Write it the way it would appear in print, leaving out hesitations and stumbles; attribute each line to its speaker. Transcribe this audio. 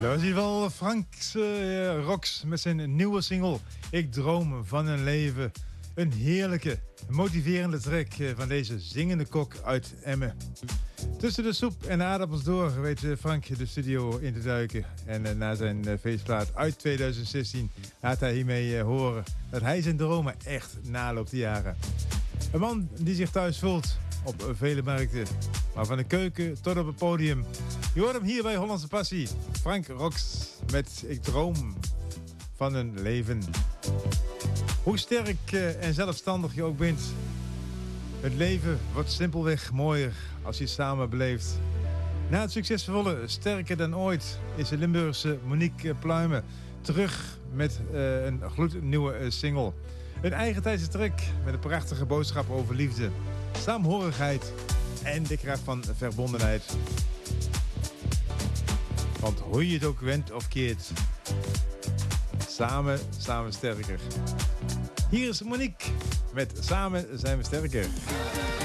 Speaker 1: Dat was in ieder geval Frank Rox met zijn nieuwe single Ik droom van een leven. Een heerlijke, motiverende track van deze zingende kok uit Emmen. Tussen de soep en de aardappels door weet Frank de studio in te duiken. En na zijn feestplaat uit 2016 laat hij hiermee horen dat hij zijn dromen echt naloopt te jaren. Een man die zich thuis voelt op vele markten, maar van de keuken tot op het podium. Je hoort hem hier bij Hollandse Passie. Frank Rox met Ik droom van een leven. Hoe sterk en zelfstandig je ook bent, het leven wordt simpelweg mooier als je het samen beleeft. Na het succesvolle Sterker dan ooit is de Limburgse Monique Pluimen terug met een gloednieuwe single. Een eigentijdse track met een prachtige boodschap over liefde, saamhorigheid en de kracht van verbondenheid. Want hoe je het ook wendt of keert, samen zijn we sterker. Hier is Monique met Samen zijn we sterker.